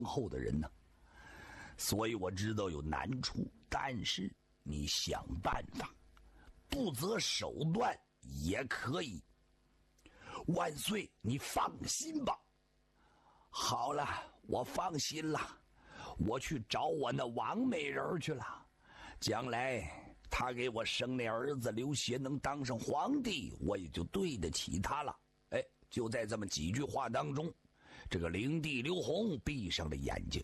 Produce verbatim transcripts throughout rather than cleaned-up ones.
后的人呢，所以我知道有难处，但是你想办法，不择手段也可以。万岁，你放心吧。好了，我放心了，我去找我那王美人去了。将来他给我生那儿子刘协能当上皇帝，我也就对得起他了。哎，就在这么几句话当中，这个灵帝刘宏闭上了眼睛。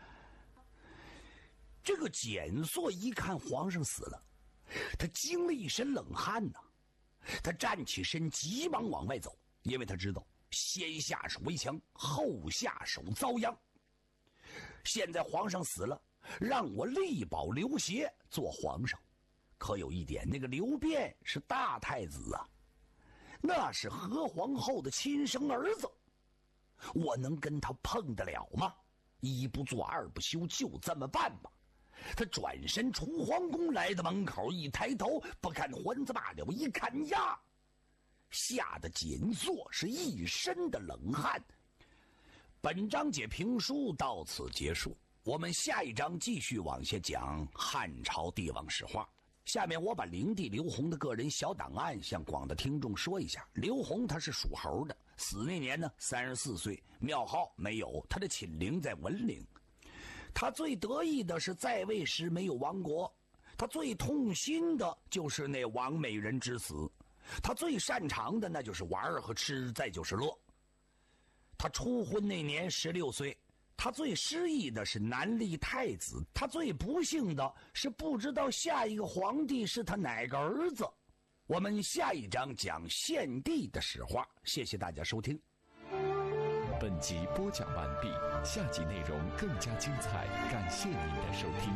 这个简硕一看皇上死了，他惊了一身冷汗呐、啊。他站起身，急忙往外走，因为他知道先下手为强，后下手遭殃。现在皇上死了，让我力保刘协做皇上。可有一点，那个刘辩是大太子啊，那是何皇后的亲生儿子，我能跟他碰得了吗？一不做二不休，就这么办吧。他转身出皇宫，来到门口，一抬头不看还子罢了，一看呀，吓得简硕是一身的冷汗。本章节评书到此结束，我们下一章继续往下讲汉朝帝王史话。下面我把灵帝刘宏的个人小档案向广大听众说一下。刘宏他是属猴的，死那年呢三十四岁，庙号没有，他的寝陵在文陵。他最得意的是在位时没有亡国，他最痛心的就是那王美人之死，他最擅长的那就是玩和吃，再就是乐。他初婚那年十六岁，他最失意的是难立太子，他最不幸的是不知道下一个皇帝是他哪个儿子。我们下一章讲献帝的史话，谢谢大家收听。 本集播讲完毕，下集内容更加精彩，感谢您的收听。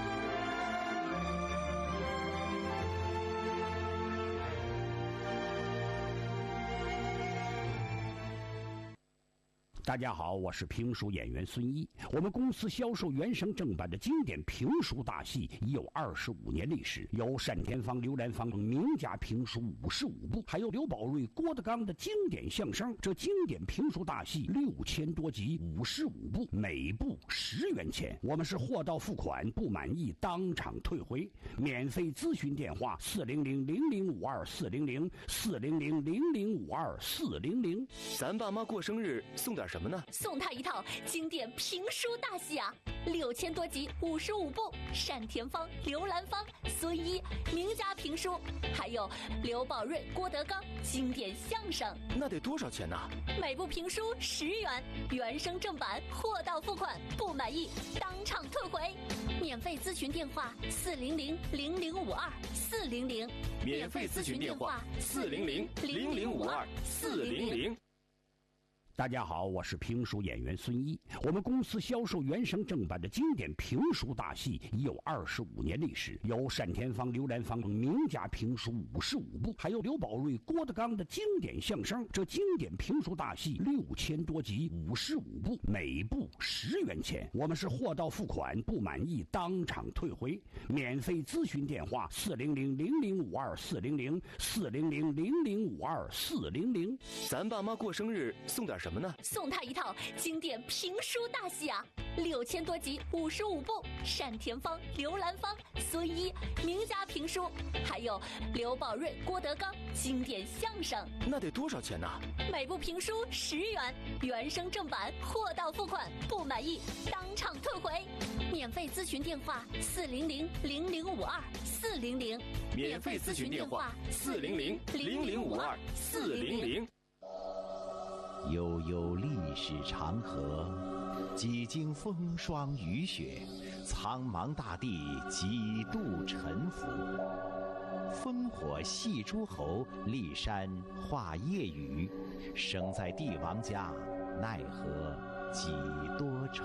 大家好，我是评书演员孙一。我们公司销售原声正版的经典评书大戏已有二十五年历史，有单田芳、刘兰芳名家评书五十五部，还有刘宝瑞、郭德纲的经典相声。这经典评书大戏六千多集，五十五部，每部十元钱。我们是货到付款，不满意当场退回。免费咨询电话：四零零零零五二四零零四零零零零五二四零零。 咱爸妈过生日送点什么呢？ 送他一套经典评书大戏啊，六千多集，五十五部，单田芳、刘兰芳、孙一名家评书，还有刘宝瑞、郭德纲经典相声。 那得多少钱呢？ 每部评书十元，原声正版，货到付款，不满意当场退回。免费咨询电话：四零零零零五二四零零。 免费咨询电话：四零零零零五二四零零。 大家好，我是评书演员孙一。我们公司销售原声正版的经典评书大戏已有二十五年历史，有单田芳、刘兰芳名家评书五十五部，还有刘宝瑞、郭德纲的经典相声。这经典评书大戏六千多集，五十五部，每部十元钱。我们是货到付款，不满意当场退回。免费咨询电话：四零零零零五二四零零四零零零零五二四零零。 咱爸妈过生日送点什么呢？ 送他一套经典评书大戏啊，六千多集，五十五部，单田芳、刘兰芳、孙一名家评书，还有刘宝瑞、郭德纲经典相声。 那得多少钱呢？ 每部评书十元，原声正版，货到付款，不满意当场退回。免费咨询电话：四零零零零五二四零零。 免费咨询电话：四零零零零五二四零零。 悠悠历史长河，几经风霜雨雪，苍茫大地几度沉浮。烽火戏诸侯，骊山画夜雨。生在帝王家，奈何几多愁。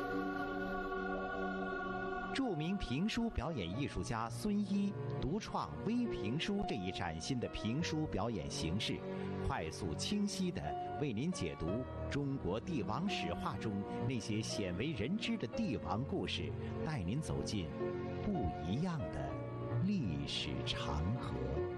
著名评书表演艺术家孙一独创微评书这一崭新的评书表演形式，快速清晰地为您解读中国帝王史话中那些鲜为人知的帝王故事，带您走进不一样的历史长河。